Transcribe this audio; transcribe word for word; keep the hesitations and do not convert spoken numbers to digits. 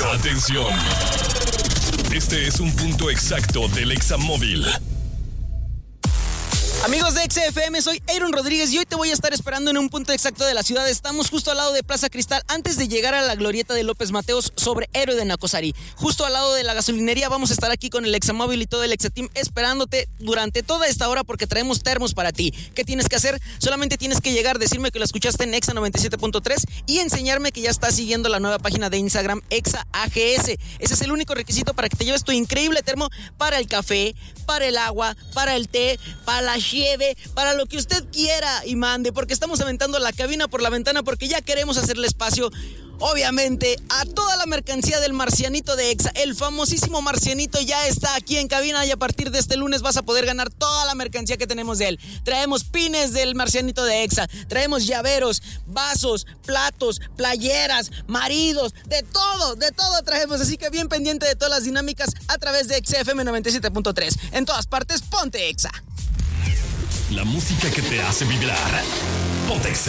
Atención. Este es un punto exacto del Examóvil. Amigos de X F M, soy Aaron Rodríguez y hoy te voy a estar esperando en un punto exacto de la ciudad. Estamos justo al lado de Plaza Cristal, antes de llegar a la glorieta de López Mateos sobre Héroe de Nacosari. Justo al lado de la gasolinería vamos a estar aquí con el Examóvil y todo el Exateam esperándote durante toda esta hora porque traemos termos para ti. ¿Qué tienes que hacer? Solamente tienes que llegar, decirme que lo escuchaste en Exa noventa y siete punto tres y enseñarme que ya estás siguiendo la nueva página de Instagram Exa A G S. Ese es el único requisito para que te lleves tu increíble termo para el café, para el agua, para el té, para la lleve, para lo que usted quiera y mande, porque estamos aventando la cabina por la ventana porque ya queremos hacerle espacio, obviamente, a toda la mercancía del Marcianito de Exa. El famosísimo Marcianito ya está aquí en cabina y a partir de este lunes vas a poder ganar toda la mercancía que tenemos de él. Traemos pines del Marcianito de Exa, traemos llaveros, vasos, platos, playeras, maridos, de todo, de todo traemos, así que bien pendiente de todas las dinámicas a través de X F M noventa y siete punto tres. En todas partes, ponte Exa. La música que te hace vibrar. Ponte Exa.